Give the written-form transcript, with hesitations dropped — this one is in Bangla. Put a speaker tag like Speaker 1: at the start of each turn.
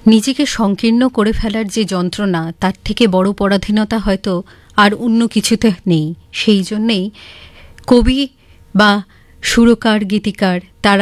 Speaker 1: নিজেকে সংকীর্ণ করে ফেলার যে যন্ত্রণা, তার থেকে বড় পরাধীনতা হয়তো আর অন্য কিছুতে নেই। সেই জন্যেই কবি বা সুরকার, গীতিকার তারা